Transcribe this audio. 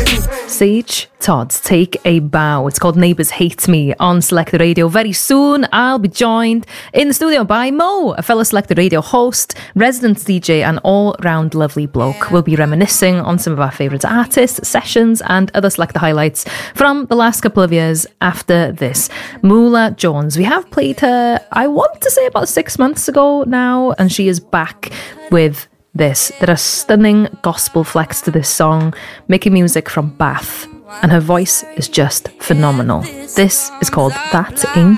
Sage Todd, Take a Bow. It's called Neighbours Hate Me on Selected Radio. Very soon, I'll be joined in the studio by Mo, a fellow Selected Radio host, resident DJ, and all-round lovely bloke. We'll be reminiscing on some of our favourite artists, sessions, and other Selected highlights from the last couple of years after this. Moolah Jones. We have played her, I want to say, about 6 months ago now, and she is back with this. There are stunning gospel flecks to this song, making music from Bath, and her voice is just phenomenal. This is called That Ain't